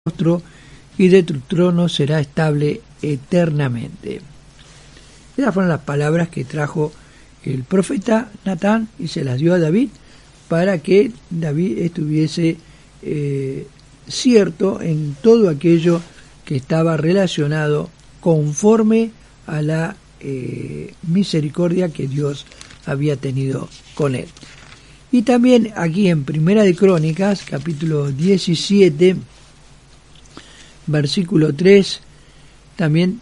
rostro y de tu trono será estable eternamente. Esas fueron las palabras que trajo el profeta Natán y se las dio a David para que David estuviese cierto en todo aquello que estaba relacionado conforme a la misericordia que Dios había tenido con él. Y también aquí en Primera de Crónicas, capítulo 17, versículo 3, también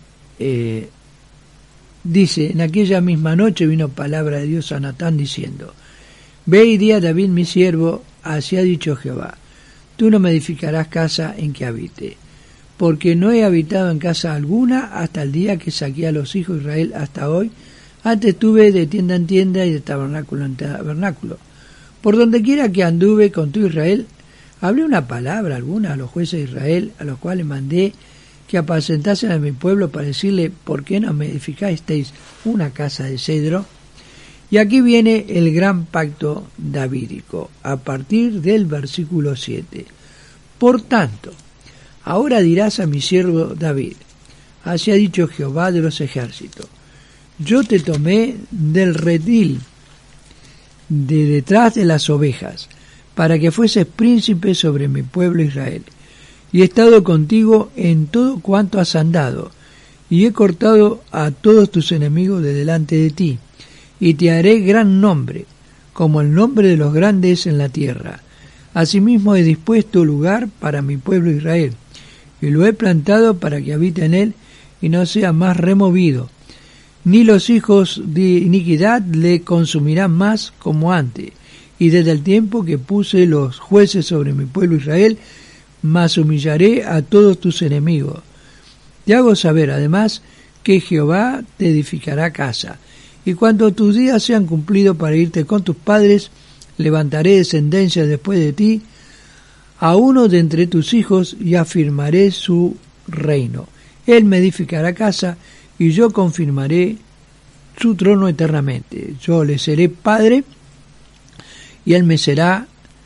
dice: en aquella misma noche vino palabra de Dios a Natán diciendo: ve y di a David mi siervo, así ha dicho Jehová, tú no me edificarás casa en que habite, porque no he habitado en casa alguna hasta el día que saqué a los hijos de Israel hasta hoy. Antes estuve de tienda en tienda y de tabernáculo en tabernáculo. Por donde quiera que anduve con tu Israel, hablé una palabra alguna a los jueces de Israel, a los cuales mandé que apacentasen a mi pueblo para decirle: ¿por qué no me edificasteis una casa de cedro? Y aquí viene el gran pacto davídico, a partir del versículo 7. Por tanto, ahora dirás a mi siervo David: así ha dicho Jehová de los ejércitos, yo te tomé del redil, de detrás de las ovejas, para que fueses príncipe sobre mi pueblo Israel, y he estado contigo en todo cuanto has andado, y he cortado a todos tus enemigos de delante de ti, y te haré gran nombre, como el nombre de los grandes en la tierra. Asimismo he dispuesto lugar para mi pueblo Israel, y lo he plantado para que habite en él, y no sea más removido, ni los hijos de iniquidad le consumirán más como antes. Y desde el tiempo que puse los jueces sobre mi pueblo Israel, mas humillaré a todos tus enemigos. Te hago saber además que Jehová te edificará casa, y cuando tus días sean cumplidos para irte con tus padres, levantaré descendencia después de ti, a uno de entre tus hijos, y afirmaré su reino. Él me edificará casa, y yo confirmaré su trono eternamente. Yo le seré padre, y él me será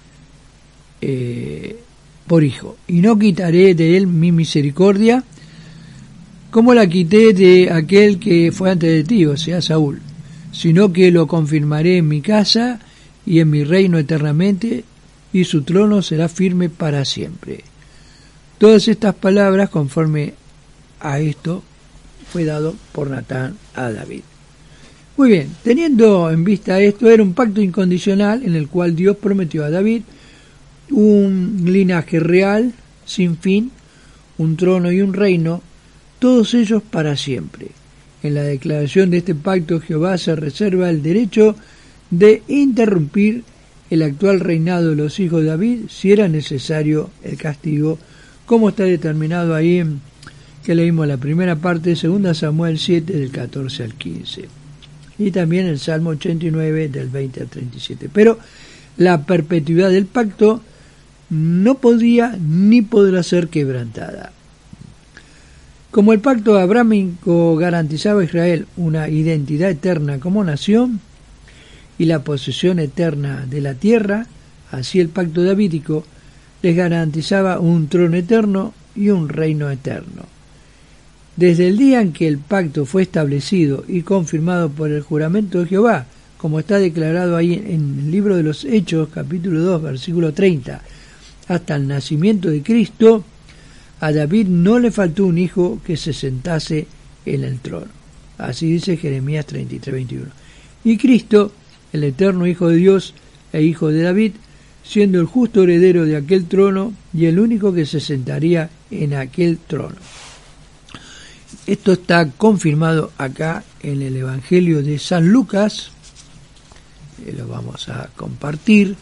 por hijo. Y no quitaré de él mi misericordia, como la quité de aquel que fue antes de ti, o sea, Saúl, sino que lo confirmaré en mi casa y en mi reino eternamente, y su trono será firme para siempre. Todas estas palabras, conforme a esto, fue dado por Natán a David. Muy bien, teniendo en vista esto, era un pacto incondicional en el cual Dios prometió a David un linaje real, sin fin, un trono y un reino, todos ellos para siempre. En la declaración de este pacto, Jehová se reserva el derecho de interrumpir el actual reinado de los hijos de David si era necesario el castigo, como está determinado ahí en que leímos la primera parte, 2 Samuel 7, del 14 al 15. Y también el Salmo 89, del 20 al 37. Pero la perpetuidad del pacto no podía ni podrá ser quebrantada. Como el pacto abrámico garantizaba a Israel una identidad eterna como nación y la posesión eterna de la tierra, así el pacto davídico les garantizaba un trono eterno y un reino eterno. Desde el día en que el pacto fue establecido y confirmado por el juramento de Jehová, como está declarado ahí en el libro de los Hechos, capítulo 2, versículo 30, hasta el nacimiento de Cristo, a David no le faltó un hijo que se sentase en el trono. Así dice Jeremías 33, 21. Y Cristo, el eterno Hijo de Dios e Hijo de David, siendo el justo heredero de aquel trono y el único que se sentaría en aquel trono. Esto está confirmado acá en el Evangelio de San Lucas, lo vamos a compartir.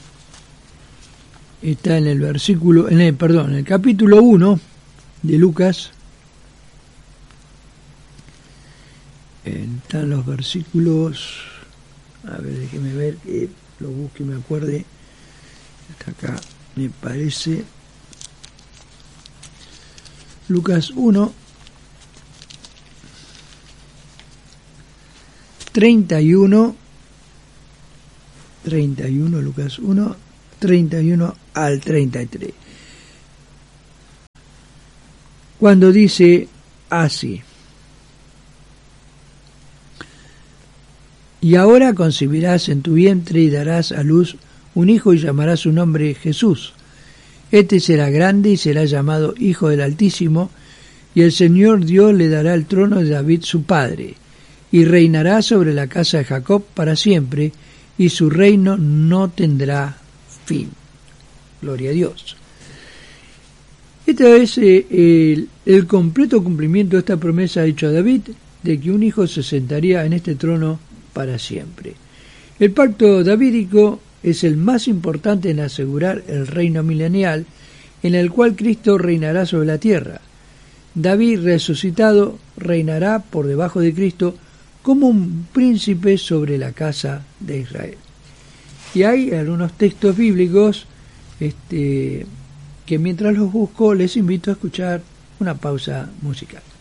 Está en el versículo, en el capítulo 1 de Lucas. Están los versículos, a ver, déjeme ver, que lo busque y me acuerde. Está acá, me parece. Lucas 1, 31, Lucas 1, 31 al 33. cuando dice así: y ahora concebirás en tu vientre y darás a luz un hijo y llamarás su nombre Jesús. Este será grande y será llamado Hijo del Altísimo, y el Señor Dios le dará el trono de David su padre, y reinará sobre la casa de Jacob para siempre, y su reino no tendrá fin. Gloria a Dios. Este es el completo cumplimiento de esta promesa hecha a David, de que un hijo se sentaría en este trono para siempre. El pacto davídico es el más importante en asegurar el reino milenial, en el cual Cristo reinará sobre la tierra. David resucitado reinará por debajo de Cristo como un príncipe sobre la casa de Israel. Y hay algunos textos bíblicos que mientras los busco les invito a escuchar una pausa musical.